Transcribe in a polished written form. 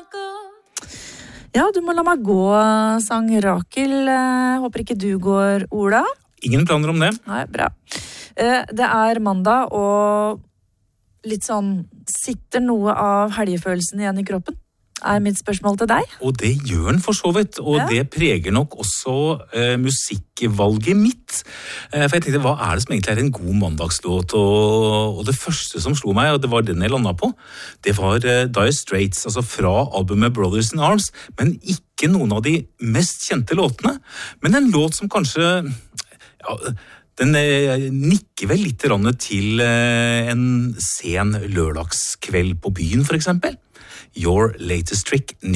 Ja, du må la meg gå, sang Rakel. Håper ikke du går, Ola. Ingen planer om det. Nei, bra. Det er mandag, og litt sånn, sitter noe av helgefølelsen igjen i kroppen? Er mitt spørsmål til deg. Og det gjør den for så vidt, og Ja. det preger nok også musikkvalget mitt. For jeg tenkte, hva er det som egentlig er en god mandagslåt? Og det første som slo meg, og det var den jeg landet på, det var Dire Straits, altså fra albumet Brothers in Arms, men ikke noen av de mest kjente låtene. Men en låt som kanskje... Ja, den nikker vel litt til en sen lørdagskveld på byen, for eksempel. Your Latest Trick.